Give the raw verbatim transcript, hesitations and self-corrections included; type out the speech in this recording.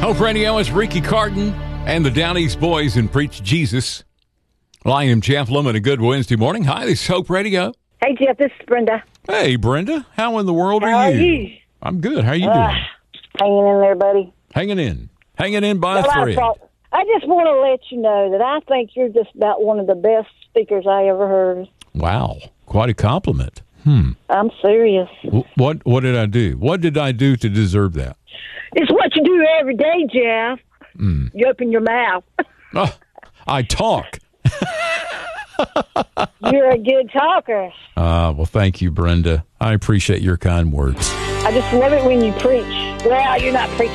Hope Radio is Ricky Carton and the Down East Boys in Preach Jesus. Well, I am Jeff Lemon. A good Wednesday morning. Hi, this is Hope Radio. Hey, Jeff, this is Brenda. Hey, Brenda. How in the world are How you? are you? I'm good. How are you Uh, doing? hanging in there, buddy. Hanging in. Hanging in by Well, a I, thread. thought, I just want to let you know that I think you're just about one of the best speakers I ever heard. Wow. Quite a compliment. Hmm. I'm serious. W- What, what did I do? What did I do to deserve that? It's what you do every day, Jeff. Mm. You open your mouth. Oh, I talk. You're a good talker. Uh, well, thank you, Brenda. I appreciate your kind words. I just love it when you preach. Well, you're not preaching